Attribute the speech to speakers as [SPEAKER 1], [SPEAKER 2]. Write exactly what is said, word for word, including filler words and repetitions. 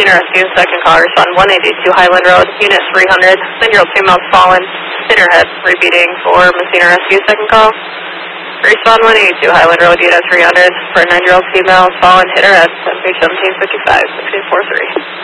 [SPEAKER 1] Messina Rescue, second call, respond one eighty-two Highland Road, unit three hundred, nine-year-old female fallen, hit her head, repeating for Messina Rescue, second call. Respond one eighty-two Highland Road, unit three hundred, for a nine-year-old female fallen, hit her head, seventeen fifty-five, sixteen forty-three.